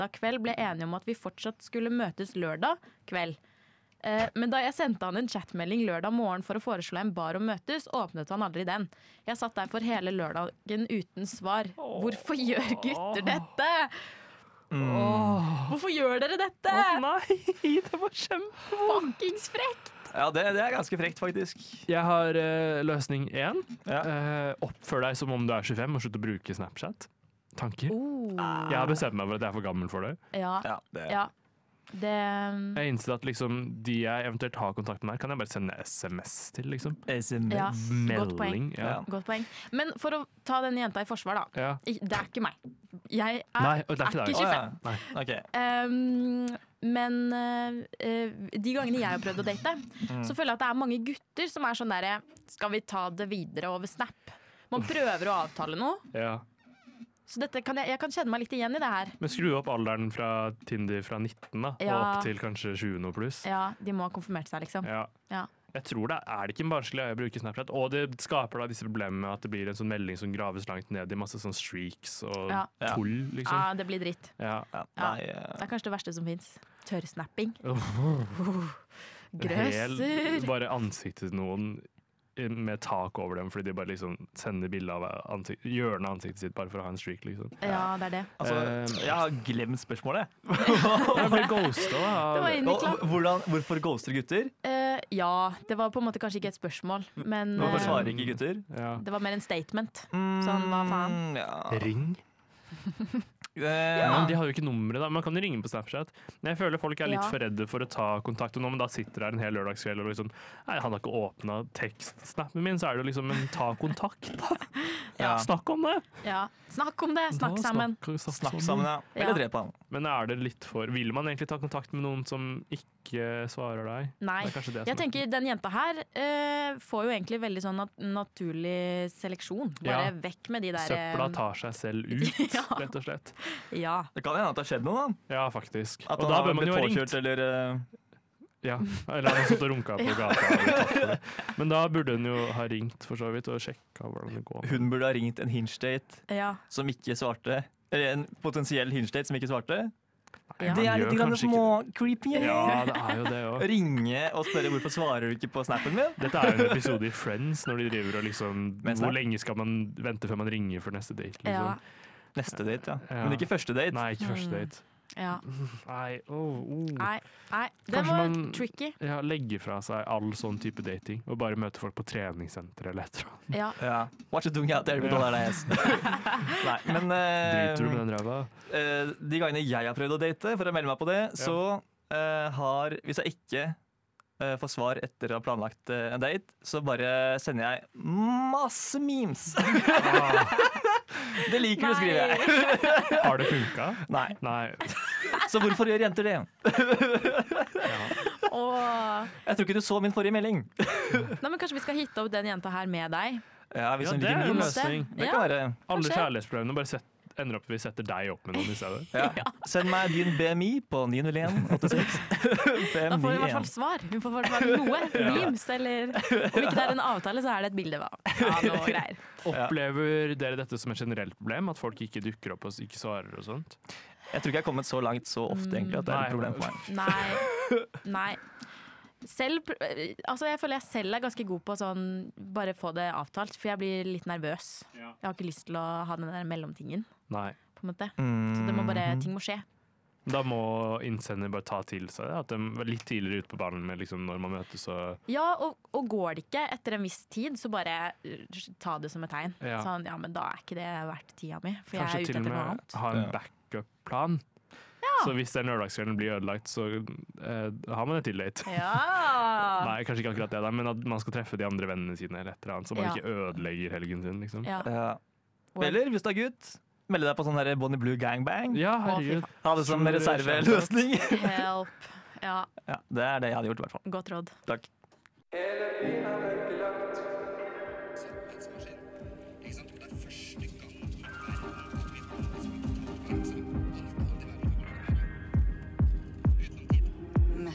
fredag kveld ble enige om at vi fortsatt skulle møtes lørdag kveld. Men da jeg sendte han en chatmelding lørdag morgen for å foreslå en bar å møtes, åpnet han aldri den. Jeg satt der for hele lørdagen uten svar. Hvorfor gjør gutter dette? Hvorfor gjør dere dette? Nei, det var Fuckings frekt! Ja, det er ganske frekt, faktisk. Jeg har løsning 1. Ja. Oppfør deg som om du er 25 og slutt å bruke Snapchat. Tanker. Jeg har bestemt meg for at jeg er for gammel for det. Ja, Ja, det. Jeg innser at liksom, de jeg eventuelt har kontakt med her, kan jeg bare sende SMS til. Liksom. SMS. Ja. Godt poeng. Melding. Ja. Godt poeng. Men for å ta denne jenta i forsvar, da. Ja. Det er ikke meg. Jeg er, Nei, det er ikke deg. 25. Nei. Ok. Men de gangene jeg har prøvd å date, så føler jeg at det er mange gutter som er sånn derre skal vi ta det videre over Snap? Man prøver å avtale noe. Ja. Så jeg kan kjenne meg litt igjen i det her. Men skru opp alderen fra Tinder fra 19 da, og opp til kanskje 20 og pluss. Ja, de må ha konfirmert seg, liksom. Ja. Ja. Jeg tror det er ikke en barnslig å bruke Snapchat. Og det skaper da disse problemene med at det blir en sånn melding som graves langt ned i masse sånn streaks og tull, liksom. Ja, det blir dritt. Ja. Nei, Det er kanskje det verste som fins. Tørrsnapping. Helt Grøsser. bare ansiktet til noen med tak over dem, fordi de bare liksom sender bilder av hjørnet av ansiktet sitt bare for å ha en streak, liksom. Ja, det er det. Altså, jeg har glemt spørsmålet. Jeg ble ghosta, da. Det var egentlig Hvorfor ghoster gutter? ja, det var på en måte kanskje ikke et spørsmål, men Hvorfor svarer ikke gutter? Ja. det var mer en statement. Sånn, hva faen? Ja. Ring. Men de har jo ikke nummeret, da. Man kan jo ringe på Snapchat. Men jeg føler folk er litt for redde for å ta kontakt. Og når man da sitter der en hel lørdagskveld og liksom Nei, han har ikke åpna tekstsnappen min, så er det jo liksom en ta kontakt, da. Ja. Snakk om det! Ja. Snakk om det, snakk sammen. Snakk sammen, ja. Eller drep han. Men er det litt for Vil man egentlig ta kontakt med noen som ikke svarer deg? Nei. Det er kanskje det Jeg som tenker den jenta her får jo egentlig veldig sånn naturlig seleksjon. Bare Ja. vekk med de der Søpla tar seg selv ut, Ja. rett og slett. Ja. Det kan hende at det har skjedd noe, da. Ja, faktisk. At Og han da har bør man blitt jo ha påkjørt, ringt. eller Ja, eller han har stått og runka på gata. Og blitt tatt for det. Men da burde hun jo ha ringt for så vidt og sjekka hvordan det går. hun burde ha ringt en hinge-date Ja. som ikke svarte. Eller en potensiell hinge-date som ikke svarte. Ja. Det er Man litt gjør grann kanskje små-creepy. Ja, det er jo det òg. Ringe og spørre hvorfor svarer du ikke på snappen min. Dette er jo en episode i Friends når de driver og liksom Med snap? Hvor lenge skal man vente før man ringer for neste date? Liksom? Ja. Neste date, ja. Ja. Men ikke første date. Nei, ikke første date. Ja. Nei, Nei, det Kanskje var man- tricky. Ja, legge fra seg all sånn type dating og bare møte folk på treningssenter eller et eller annet. Ja. Ja. What you doing out there with all that ass? Nei, men Driter du med den ræva? de gangene jeg har prøvd å date, for å melde meg på det, så har Hvis jeg ikke får svar etter å ha planlagt en date, så bare sender jeg masse memes. Det liker du, skriver jeg. Har det funka? Nei. Nei. Så hvorfor gjør jenter det? Og, Jeg tror ikke du så min forrige melding. nei, men kanskje vi skal hitte opp den jenta her med deg? Ja, hvis Ja, hun det liker er en memes. løsning. Det Ja. kan være. Alle Kanskje. kjærlighetsprøvene bare ender opp vi setter deg opp med noen i stedet. Ja. Send meg din BMI på 90186. Da får vi i hvert fall svar. Hun får i hvert fall noe. Memes, eller om ikke det er en avtale, så er det et bilde av noe greier. Opplever dere dette som et generelt problem? At folk ikke dukker opp og ikke svarer og sånt? Jeg tror ikke jeg har kommet så langt så ofte egentlig at det er et Nei. problem for meg. Nei. Altså jeg føler jeg selv er ganske god på sånn bare få det avtalt, for jeg blir litt nervøs. Jeg har ikke lyst til å ha den der mellomtingen, Nei. på en måte. Så det må bare, ting må skje. Da må innsender bare ta til seg det, at de er litt tidligere ute på banen med liksom, når man møtes og Ja, og går det ikke etter en viss tid, så bare ta det som et tegn. Ja. Sånn, ja, men da er ikke det verdt tida mi, for jeg kanskje er ute til og etter noe med annet. ha en backup-plan. Så hvis den lørdagskvelden blir ødelagt, så har man et til date. Ja! Nei, kanskje ikke akkurat det, da, men at man skal treffe de andre vennene sine, eller et eller annet, så man Ja. ikke ødelegger helgen sin. Liksom. Ja. Ja. Eller hvis du er gutt, melde deg på sånn der Bonnie Blue gangbang. Ja, Å, fy herregud. Ha det som Tror du reserveløsning. Help. Ja, Ja, det er det jeg hadde gjort i hvert fall. godt råd. Takk. Hele byen er mørkelagt.